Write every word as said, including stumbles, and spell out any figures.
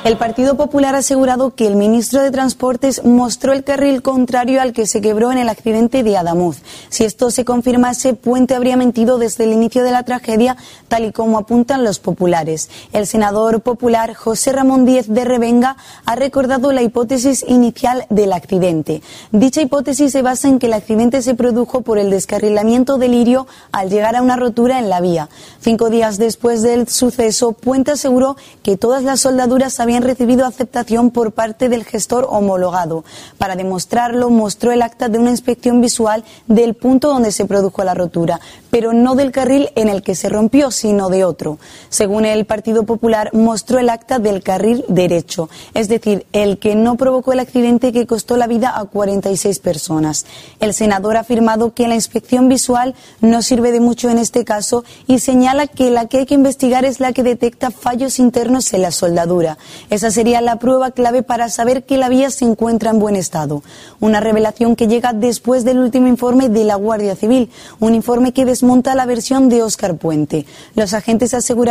El Partido Popular ha asegurado que el ministro de Transportes mostró el carril contrario al que se quebró en el accidente de Adamuz. Si esto se confirmase, Puente habría mentido desde el inicio de la tragedia, tal y como apuntan los populares. El senador popular José Ramón Díez de Revenga ha recordado la hipótesis inicial del accidente. Dicha hipótesis se basa en que el accidente se produjo por el descarrilamiento del Lirio al llegar a una rotura en la vía. Cinco días después del suceso, Puente aseguró que todas las soldaduras habían habían recibido aceptación por parte del gestor homologado. Para demostrarlo, mostró el acta de una inspección visual del punto donde se produjo la rotura, pero no del carril en el que se rompió, sino de otro. Según el Partido Popular, mostró el acta del carril derecho, es decir, el que no provocó el accidente que costó la vida a cuarenta y seis personas. El senador ha afirmado que la inspección visual no sirve de mucho en este caso y señala que la que hay que investigar es la que detecta fallos internos en la soldadura. Esa sería la prueba clave para saber que la vía se encuentra en buen estado. Una revelación que llega después del último informe de la Guardia Civil, un informe que desmonta la versión de Óscar Puente. Los agentes aseguraron